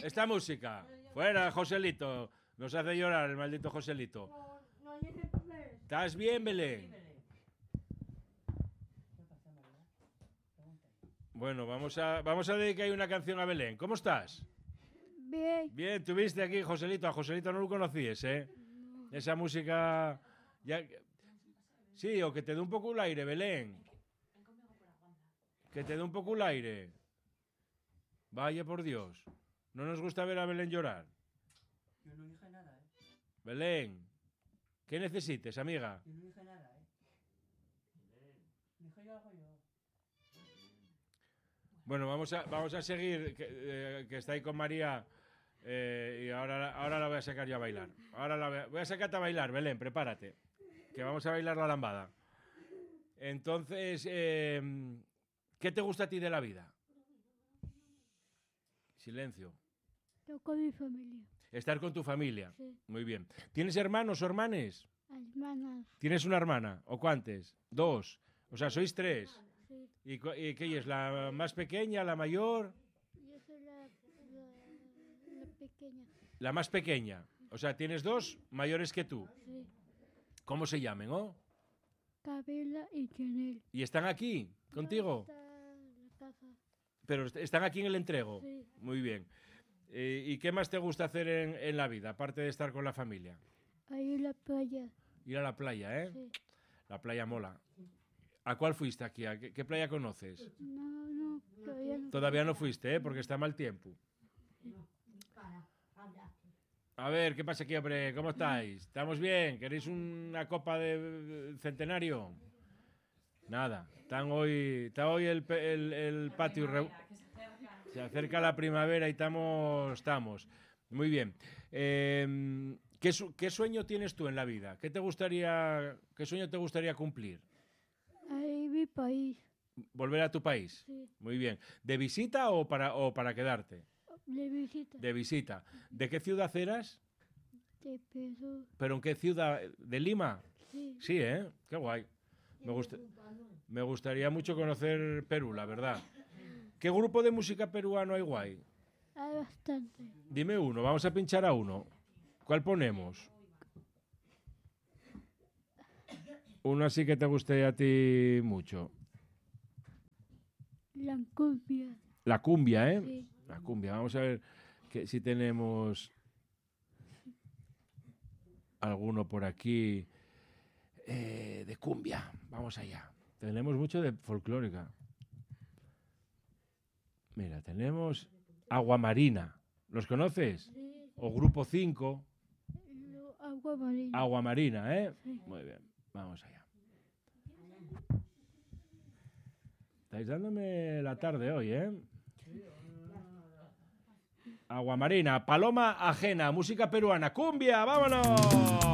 esta música. Fuera, Joselito. Nos hace llorar el maldito Joselito. ¿Estás bien, Belén? Bueno, vamos a dedicar una canción a Belén. ¿Cómo estás? Bien. Bien, tuviste aquí, Joselito. A Joselito no lo conocías, ¿eh? Esa música... Sí, o que te dé un poco el aire, Belén. Que te dé un poco el aire. Vaya por Dios. No nos gusta ver a Belén llorar. Yo no dije nada, Belén, ¿qué necesites, amiga? Yo no dije nada, Dije yo algo yo. Bueno, vamos a seguir, que está ahí con María, y ahora la voy a sacar yo a bailar. Voy a sacarte a bailar, Belén, prepárate, que vamos a bailar la lambada. Entonces, ¿qué te gusta a ti de la vida? Silencio. Yo con mi familia. Estar con tu familia. Sí. Muy bien. ¿Tienes hermanos o hermanes? Hermanas. ¿Tienes una hermana? ¿O cuántas? Dos. O sea, sois tres. Sí. ¿Y qué es? ¿La más pequeña, la mayor? Yo soy la pequeña. La más pequeña. O sea, tienes dos mayores que tú. Sí. ¿Cómo se llaman, oh? Camila y Chanel. ¿Y están aquí contigo? No, está en la casa. Pero están aquí en el entrego. Sí. Muy bien. ¿Y qué más te gusta hacer en la vida, aparte de estar con la familia? Ahí en la playa. Ir a la playa, ¿eh? Sí. La playa mola. ¿A cuál fuiste aquí? ¿A qué playa conoces? No, todavía no. Todavía no fuiste, ¿eh? Porque está mal tiempo. A ver, ¿qué pasa aquí, hombre? ¿Cómo estáis? ¿Estamos bien? ¿Queréis una copa de centenario? Nada. Está hoy el patio. Se acerca la primavera y estamos. Muy bien. ¿Qué sueño tienes tú en la vida? ¿Qué sueño te gustaría cumplir? Ahí mi país. ¿Volver a tu país? Sí. Muy bien. ¿De visita o para quedarte? De visita. De visita. ¿De qué ciudad eras? De Perú. ¿Pero en qué ciudad? ¿De Lima? Sí. Sí, ¿eh? Qué guay. Me gustaría mucho conocer Perú, la verdad. ¿Qué grupo de música peruano hay guay? Hay bastante. Dime uno, vamos a pinchar a uno. ¿Cuál ponemos? Uno así que te guste a ti mucho. La cumbia. La cumbia, ¿eh? Sí. La cumbia. Vamos a ver si tenemos alguno por aquí de cumbia. Vamos allá. Tenemos mucho de folclórica. Mira, tenemos Aguamarina. ¿Los conoces? Sí. O Grupo 5. Agua marina. Aguamarina, ¿eh? Sí. Muy bien. Vamos allá. Estáis dándome la tarde hoy, ¿eh? Aguamarina, Paloma Ajena, música peruana, cumbia, vámonos.